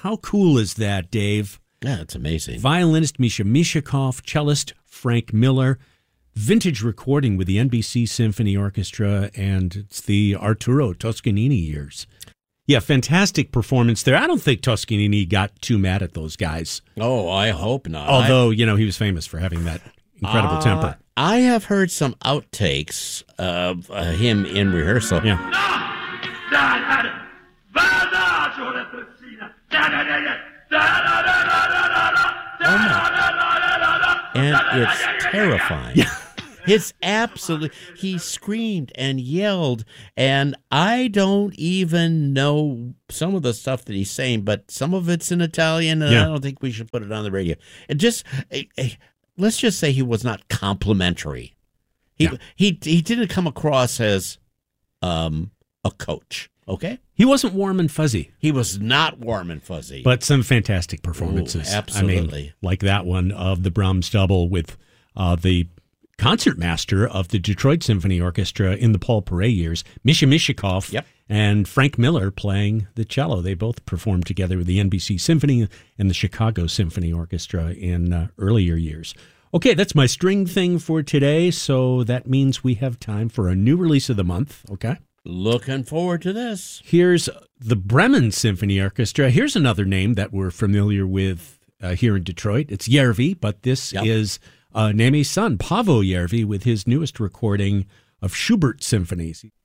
How cool is that, Dave? Yeah, it's amazing. Violinist Misha Mishakov, cellist Frank Miller, vintage recording with the NBC Symphony Orchestra, and it's the Arturo Toscanini years. Yeah, fantastic performance there. I don't think Toscanini got too mad at those guys. Oh, I hope not. Although, he was famous for having that incredible temper. I have heard some outtakes of him in rehearsal. Yeah. And it's terrifying. Yeah. It's absolutely, he screamed and yelled, and I don't even know some of the stuff that he's saying, but some of it's in Italian, and I don't think we should put it on the radio. And just, let's just say he was not complimentary. He didn't come across as a coach, okay? He wasn't warm and fuzzy. He was not warm and fuzzy. But some fantastic performances. Ooh, absolutely. I mean, like that one of the Brahms double with the concertmaster of the Detroit Symphony Orchestra in the Paul Paray years, Misha Mishakov, and Frank Miller playing the cello. They both performed together with the NBC Symphony and the Chicago Symphony Orchestra in earlier years. Okay, that's my string thing for today, so that means we have time for a new release of the month, okay? Looking forward to this. Here's the Bremen Symphony Orchestra. Here's another name that we're familiar with here in Detroit. It's Järvi, but this is Nemi's son, Paavo Järvi, with his newest recording of Schubert symphonies.